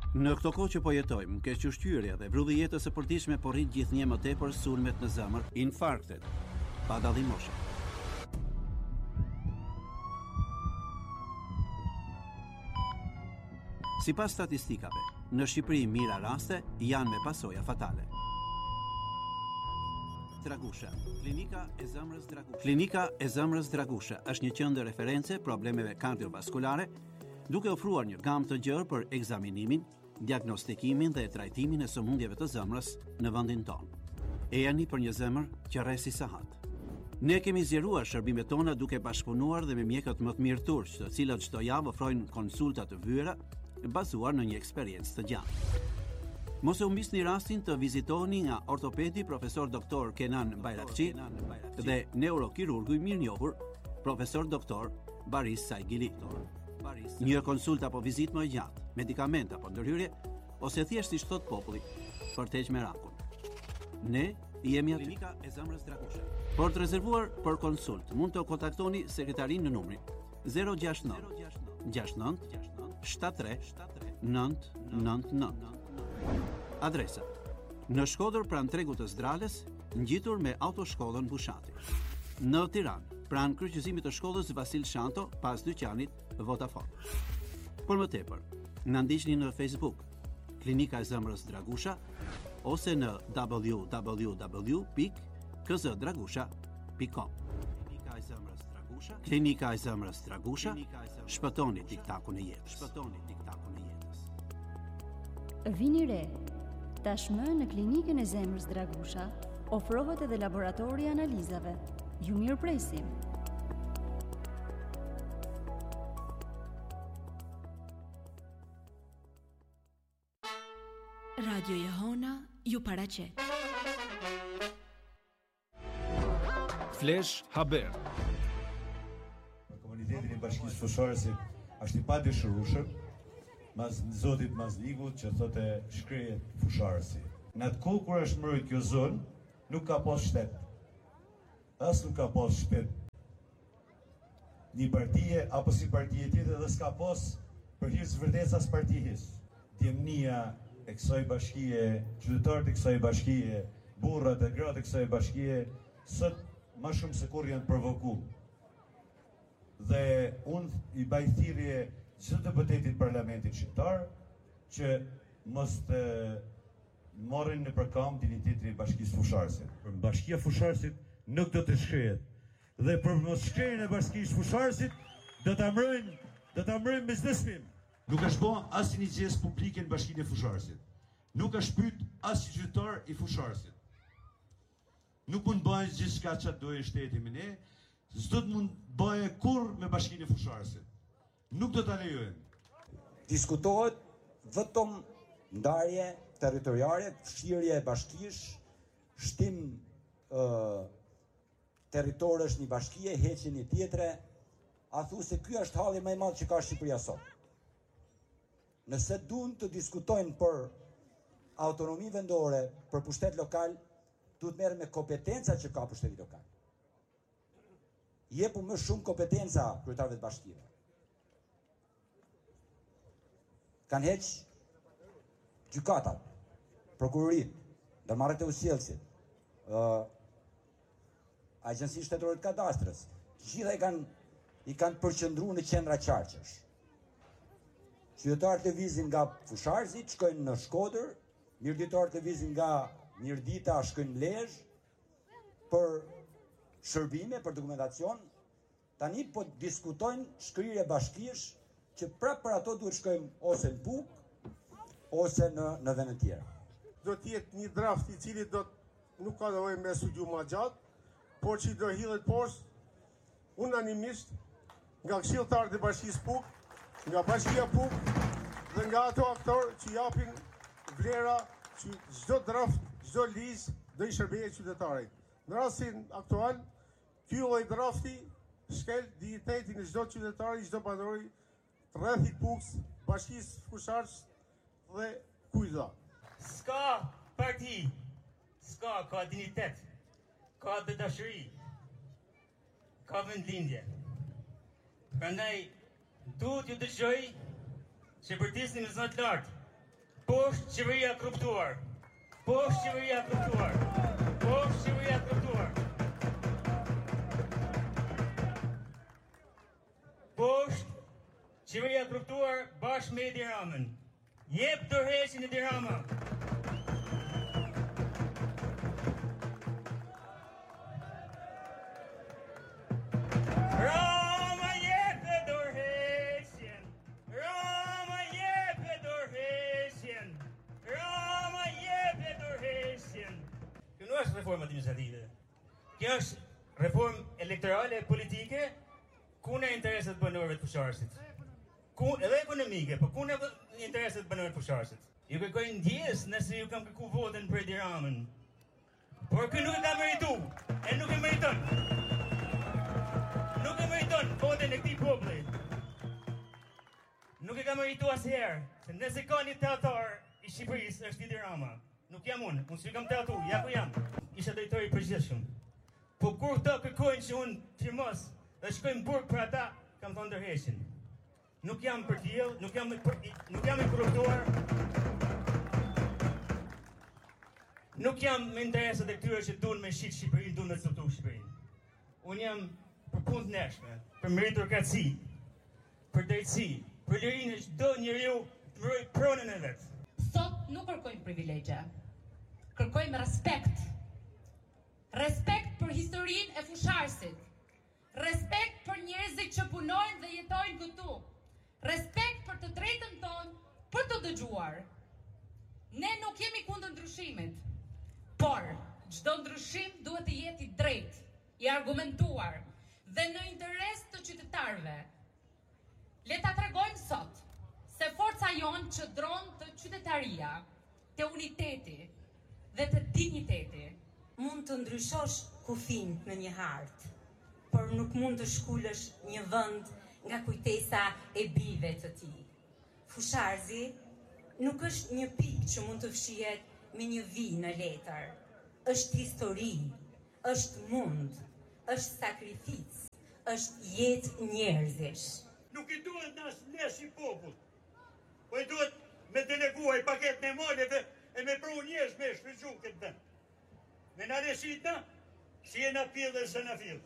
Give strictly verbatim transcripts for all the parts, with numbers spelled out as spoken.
Në këto kohë që po jetojmë, keq ushqyerja dhe vrulli i jetës së përditshme po rrit gjithnjë më tepër sulmet në zemër, infarktet, pa dallim moshe. Sipas statistikave, në Shqipëri mira raste janë me pasoja fatale. Dragusha, klinika e zemrës Dragusha. Klinika e zemrës Dragusha është një qendër reference problemeve kardiovaskulare, duke ofruar një gamë të gjerë për ekzaminimin, diagnostikimin dhe trajtimin e sëmundjeve të zemrës në vendin tonë. E jani për një zemër që rresi sahat. Ne kemi zgjeruar shërbimet tona duke bashkëpunuar dhe me mjekët më të mirë turq, të cilët çdo javë ofrojnë konsulta të vyera bazuar në një eksperiencë të gjatë. Mos e humbisni rastin të vizitoni nga ortopedi profesor doktor Kenan Bayrakçi dhe neurokirurgu i mirënjohur profesor doktor Baris Saigili. Një konsulta apo vizitë më e gjatë, medikament apo ndërhyrje, ose thjesht siç thot populli, për të heqë merakun. Ne jemi aty. Klinika e zemrës Dragusha. Për të rezervuar për konsult, mund të kontaktoni sekretarin në numrin zero gjasht nëntë gjasht nëntë shtatëdhjetë tre nëntë nëntë nëntë. Adresa: në Shkodër pranë tregut të Zdrales, ngjitur me autoshkollën Bushati. Në Tiranë, pranë kryqëzimit të shkollës Vasil Shanto, pas dyqanit Vodafone. Por më tepër, na ndiqni në Facebook, Klinika e zemrës Dragusha, ose në w w w pikë k z dragusha pikë com. Klinika e zemrës Dragusha, Klinika e zemrës Dragusha, shpëtoni tiktakun e jetës. Shpëtoni tiktakun e jetës. Vini re. Tashmë në Klinikën e zemrës Dragusha ofrohet edhe laboratori i analizave. Ju mirëpresim. Radio Jehona ju paraqet. Flash Haber. Komunitetin e Bashkisë Fusharësit është i padëshirueshëm, mas zotit Mazligut që thotë shkrehet Fusharësi. Në atë kohë kur është mbrojtur kjo zonë, nuk ka pas shtet. As nuk ka pas shtet një partije apo si partije tjetër dhe s'ka pas për hir të vërtetës partijës. Djemnia e kësaj bashkie, qytetarët e kësaj bashkie, burrat e gratë e kësaj bashkie, sot më shumë se kur janë provokuar. Dhe unë i baj thirrje çdo deputetit parlamentit shqiptar që mos të morrin në përkam dinjitetin e Bashkisë Fusharësit. Për Bashkia Fusharësit nuk do të shkrehet. Dhe për mos shkrenjën e Bashkisë Fusharësit do ta mbrojnë, do ta mbrojnë me çdo sfim. Nuk është bën asnjë gjestë publike në Bashkinë e Fusharësit. Nuk është pyet asnjë qytetar i Fusharësit. Nuk mund bëjë gjithçka çfarë dojë shteti me ne, s'do të mund bëjë kurrë me Bashkinë e Fusharësit. Nuk do ta lejojmë. Diskutohet vetëm ndarje territoriale, fshirje e bashkisë, shtim ë territorësh një bashkie, heqje një tjetre, a thu se ky është halli më i madh që ka Shqipëria sot. Nëse duan të diskutojnë për autonomi vendore, për pushtet lokal, duhet merren me kompetenca që ka pushteti lokal. Jepu më shumë kompetenca kryetarëve të bashkive. Kanë heq gjykatat, prokurorit, ndërmarrjet e usjellësit, ë Agjencia Shtetërore të Kadastrës, gjitha i kanë i kanë përqendruar në qendra qarqesh. Qytetarët lëvizin nga Fusharësi, shkojnë në Shkodër, mirëditarët lëvizin nga Mirdita, shkojnë në Lezhë për shërbime, për dokumentacion. Tani po diskutojnë shkrirje bashkiesh që prapë për ato duhet shkojmë ose në Buk, ose në në vende të tjera. Do të jetë një draft i cili do të nuk ka nevojë me studiu më gjatë, por që do hidhet poshtë unanimisht nga këshilltarët e Bashkisë Puk, nga Bashkia Puk dhe nga ato aktorë që japin vlera që çdo draft, çdo ligj do i shërbejë qytetarit. Në rastin aktual, ky lloj drafti shkel dignitetin e çdo qytetari, çdo banori të rrethit Puks, Bashkisë Fusharës dhe kujdo. S'ka parti, s'ka ka dignitet, ka dhe dashuri, ka vendlindje. Prandaj duhet ju dëgjoj që përtisni me zot lart Poshtë qeveria korruptuar. Poshtë qeveria korruptuar. Poshtë qeveria korruptuar. Poshtë qeveria korruptuar bashkë me Edi Ramën. Jep tërheqjen e Edi Rama. Rama jep e tërheqjen. Rama jep e tërheqjen. Rama jep e tërheqjen. Kjo nuk është reforma administrative. Kjo është reformë elektorale politike ku në interesat banorëve të fusharësit. Ku edhe ekonomike, po ku në interesat banorëve të fusharësit. Ju kërkoj ndjes nëse ju kam kërku votën për Edi Ramën. Por kë nuk e ka meritu, e nuk e meriton. Nuk e meriton votën e këtij populli. Nuk e ka meritu asherë, se nëse ka një teatar i Shqipërisë është Edi Rama. Nuk jam unë, unë s'ju kam teatu, ja ku jam. Isha drejtori i përgjithshëm. Po kur këta kërkojnë që unë firmos dhe shkojmë burg për ata, kam thonë ndërheqin. Nuk jam për tjellë, nuk jam për, nuk jam i korruptuar. Nuk jam me interesat e këtyre që duan me shit Shqipërinë, duan me coptu Shqipërinë. Unë jam për punë të ndershme, për meritokraci, për drejtësi, për lirinë e çdo njeriu të vrojë pronën e vet. Sot nuk kërkojmë privilegje. Kërkojmë respekt. Respekt për historinë e fusharësit. Respekt për njerëzit që punojnë dhe jetojnë këtu. Respekt për të drejtën tonë për të dëgjuar. Ne nuk jemi kundër ndryshimit, por çdo ndryshim duhet të jetë i drejtë, i argumentuar dhe në interes të qytetarëve. Le ta tregojmë sot se forca jonë qëndron të qytetaria, të uniteti dhe të digniteti. Mund të ndryshosh kufin në një hartë, por nuk mund të shkullësh një vend nga kujtesa e bijve të tij. Fusharzi nuk është një pikë që mund të fshihet me një vi në letër. Është histori, është mund, është sakrificë, është jetë njerëzish. Nuk i duhet në asë si popull, po i duhet me deleguaj paket në maleve e me pru njerëz me shpëgju këtë vend. Me në resitna, si e në pjellë dhe së në fjellë.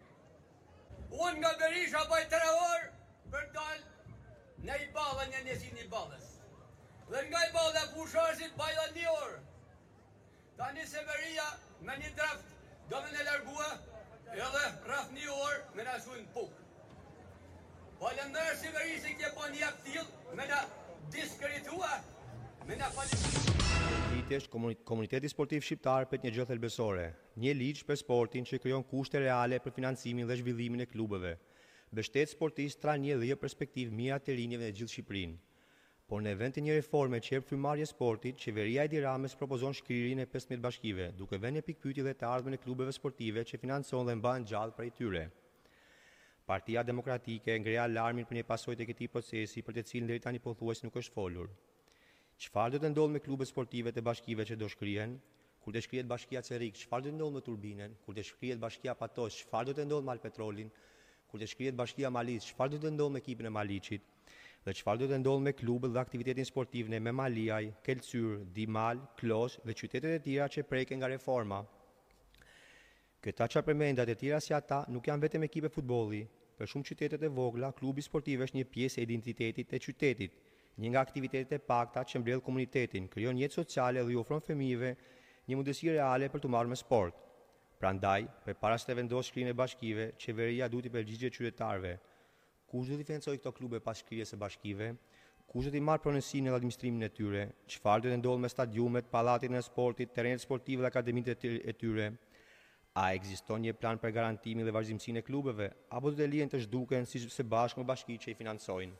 Unë nga Berisha baj tre orë për dalë në i balla një njësin i ballës. Dhe nga i balla fusharësit baj dhe një orë. Ta një Severia me një draft do me në largua edhe rraf një orë me në shujnë pukë. Falëndër Severisi kje po një aktilë me në diskritua, me në falëndër. Liti është komuniteti sportiv shqiptar për një gjë thelbësore, një ligj për sportin që krijon kushte reale për financimin dhe zhvillimin e klubeve. Mbështet sportistë tra një dhe perspektivë mira të rinjeve në gjithë Shqipërinë. Por në vend të një reforme që jep frymarrje sportit, qeveria e Edi Ramës propozon shkrirjen e pesëmbëdhjetë bashkive, duke vënë një pikpyetje dhe të ardhmen e klubeve sportive që financon dhe mbahen gjallë prej tyre. Partia Demokratike ngre alarmin për një pasojë të këtij procesi për të cilin deri tani pothuajse nuk është folur. Çfarë do të ndodhë me klubet sportive të bashkive që do shkrihen? Kur të shkrihet bashkia Cerik, çfarë do të ndodhë me Turbinën? Kur të shkrihet bashkia Patos, çfarë do të ndodhë me Alpetrolin? Kur të shkrihet bashkia Malis, çfarë do të ndodhë me ekipin e Maliçit? Dhe çfarë do të ndodhë me klubet dhe aktivitetin sportiv në Memaliaj, Kelcyr, Dimal, Klos dhe qytetet e tjera që preken nga reforma? Këta çarpërmendat e tjera si ata nuk janë vetëm ekipe futbolli. Për shumë qytetet e vogla, klubi sportiv është një pjesë e identitetit të qytetit. Një nga aktivitetet e pakta që mbledh komunitetin, krijon jetë sociale dhe i ofron fëmijëve një mundësi reale për të marrë me sport. Prandaj, përpara se të vendosë shkrimin e bashkive, qeveria duhet të përgjigjë qytetarëve. Kush do t'i financojë këto klube pas shkrirjes së bashkive? Kush do t'i marrë pronësinë dhe administrimin e tyre? Çfarë do të ndodhë me stadiumet, pallatin e sportit, terrenet sportive dhe akademitë e tyre? A ekziston një plan për garantimin dhe vazhdimsinë e klubeve, apo do të lihen të zhduken si së bashku me bashkitë që i financojnë?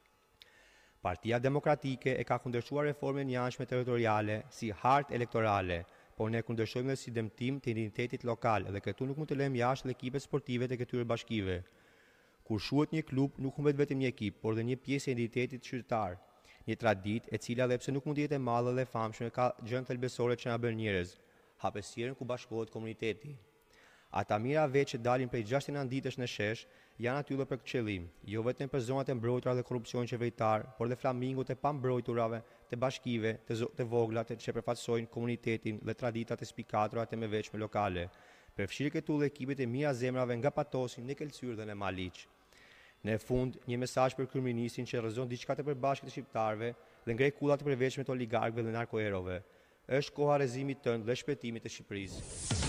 Partia Demokratike e ka kundërshuar reformën jashtme territoriale si hartë elektorale, por ne kundërshojmë dhe si dëmtim të identitetit lokal dhe këtu nuk mund të lëmë jashtë ekipet sportive të këtyre bashkive. Kur shuhet një klub, nuk humbet vetëm një ekip, por dhe një pjesë e identitetit qytetar, një traditë e cila edhe pse nuk mund të jetë e madhe dhe e famshme, ka gjëra thelbësore që na bën njerëz, hapësirën ku bashkohet komuniteti. Ata mira veç që dalin prej gjashtëdhjetë ditësh në shesh janë aty edhe për këtë qëllim, jo vetëm për zonat e mbrojtura dhe korrupsionit qeveritar, por dhe flamingot e pambrojturave, të bashkive, të, të vogla, të që përfaqësojnë komunitetin dhe traditat e spikatura të mëveçme lokale. Përfshirë këtu dhe ekipet e mira zemrave nga Patosi, në Kelcyrë dhe në Maliq. Në fund, një mesazh për kryeministin që rrezon diçka të përbashkët të shqiptarëve dhe ngrej kullat të përveçme të oligarkëve dhe narkoerove. Është koha rrezimit tënd dhe shpëtimit të Shqipërisë.